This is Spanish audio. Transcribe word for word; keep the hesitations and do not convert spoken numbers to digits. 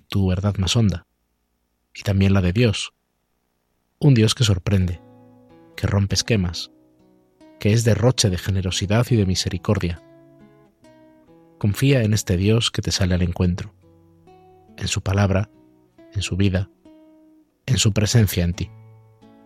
tu verdad más honda, y también la de Dios, un Dios que sorprende, que rompe esquemas, que es derroche de generosidad y de misericordia. Confía en este Dios que te sale al encuentro, en su palabra, en su vida, en su presencia en ti.